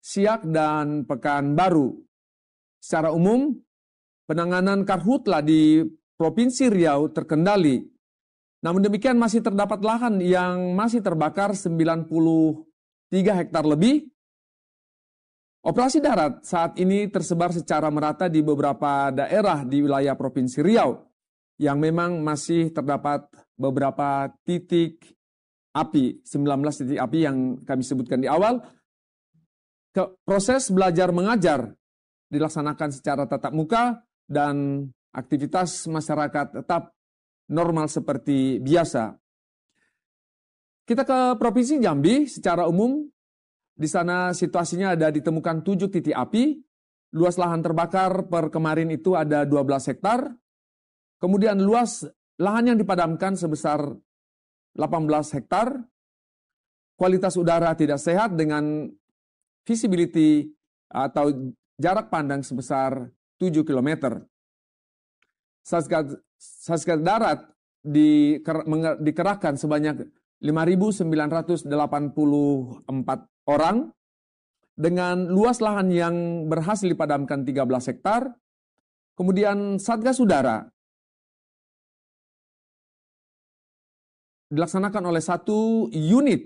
Siak, dan Pekanbaru. Secara umum, penanganan karhutla di Provinsi Riau terkendali. Namun demikian masih terdapat lahan yang masih terbakar 93 hektar lebih. Operasi darat saat ini tersebar secara merata di beberapa daerah di wilayah Provinsi Riau yang memang masih terdapat beberapa titik api, 19 titik api yang kami sebutkan di awal. Proses belajar mengajar dilaksanakan secara tatap muka dan aktivitas masyarakat tetap normal seperti biasa. Kita ke Provinsi Jambi secara umum. Di sana situasinya ada ditemukan 7 titik api. Luas lahan terbakar per kemarin itu ada 12 hektar. Kemudian luas lahan yang dipadamkan sebesar 18 hektar. Kualitas udara tidak sehat dengan visibility atau jarak pandang sebesar 7 km. Satgas darat dikerahkan sebanyak 5.984 orang dengan luas lahan yang berhasil dipadamkan 13 hektar. Kemudian Satgas Udara dilaksanakan oleh 1 unit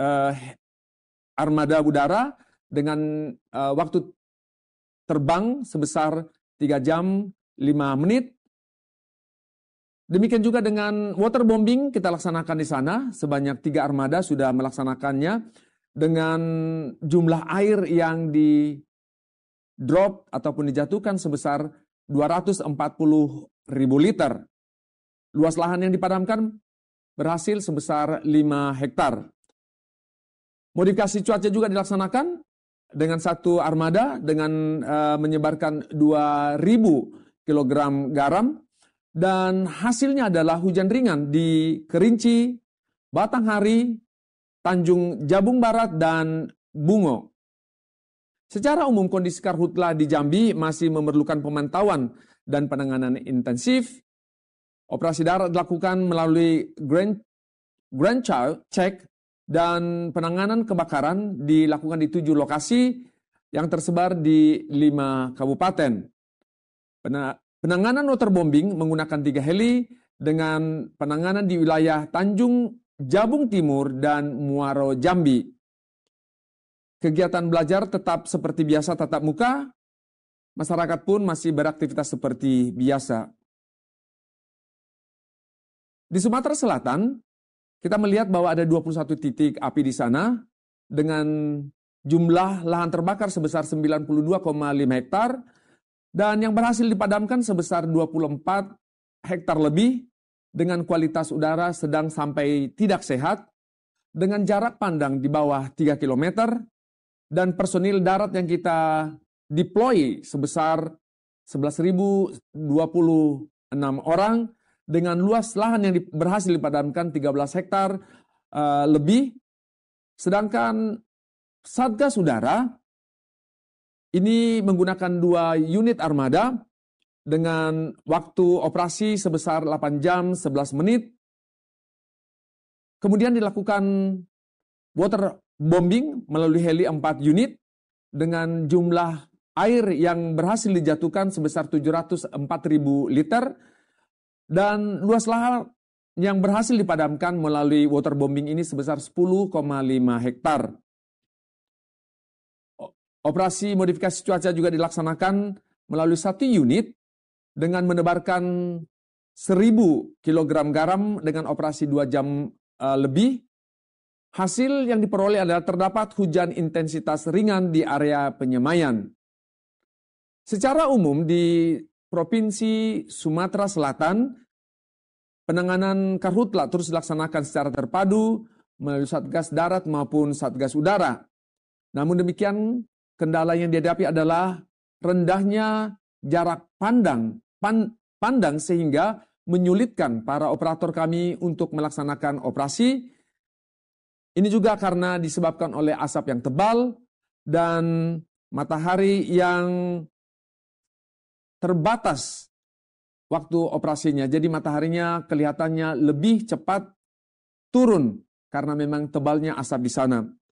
armada udara dengan waktu terbang sebesar 3 jam 5 menit. Demikian juga dengan waterbombing kita laksanakan di sana, sebanyak 3 armada sudah melaksanakannya dengan jumlah air yang di drop ataupun dijatuhkan sebesar 240.000 liter. Luas lahan yang dipadamkan berhasil sebesar 5 hektar. Modifikasi cuaca juga dilaksanakan dengan 1 armada dengan menyebarkan 2.000 kg garam. Dan hasilnya adalah hujan ringan di Kerinci, Batanghari, Tanjung Jabung Barat, dan Bungo. Secara umum kondisi karhutla di Jambi masih memerlukan pemantauan dan penanganan intensif. Operasi darat dilakukan melalui Grand Check dan penanganan kebakaran dilakukan di 7 lokasi yang tersebar di 5 kabupaten. Penanganan waterbombing menggunakan 3 heli dengan penanganan di wilayah Tanjung Jabung Timur dan Muaro Jambi. Kegiatan belajar tetap seperti biasa tatap muka, masyarakat pun masih beraktivitas seperti biasa. Di Sumatera Selatan, kita melihat bahwa ada 21 titik api di sana dengan jumlah lahan terbakar sebesar 92,5 hektar. Dan yang berhasil dipadamkan sebesar 24 hektar lebih dengan kualitas udara sedang sampai tidak sehat, dengan jarak pandang di bawah 3 km, dan personil darat yang kita deploy sebesar 11.026 orang, dengan luas lahan yang berhasil dipadamkan 13 hektar lebih, sedangkan Satgas Udara ini menggunakan 2 unit armada dengan waktu operasi sebesar 8 jam 11 menit. Kemudian dilakukan waterbombing melalui heli 4 unit dengan jumlah air yang berhasil dijatuhkan sebesar 704.000 liter. Dan luas lahan yang berhasil dipadamkan melalui waterbombing ini sebesar 10,5 hektar. Operasi modifikasi cuaca juga dilaksanakan melalui 1 unit dengan menebarkan 1.000 kg garam dengan operasi 2 jam lebih. Hasil yang diperoleh adalah terdapat hujan intensitas ringan di area penyemaian. Secara umum di Provinsi Sumatera Selatan, penanganan karhutla terus dilaksanakan secara terpadu melalui Satgas Darat maupun Satgas Udara. Namun demikian, kendala yang dihadapi adalah rendahnya jarak pandang sehingga menyulitkan para operator kami untuk melaksanakan operasi. Ini juga karena disebabkan oleh asap yang tebal dan matahari yang terbatas waktu operasinya. Jadi mataharinya kelihatannya lebih cepat turun karena memang tebalnya asap di sana.